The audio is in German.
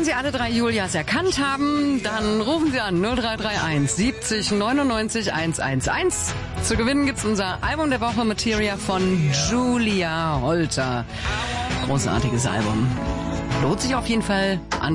Sie alle 3 Julias erkannt haben, dann rufen Sie an 0331 70 99 111. Zu gewinnen gibt's unser Album der Woche Materia von Julia Holter. Großartiges Album. Lohnt sich auf jeden Fall an.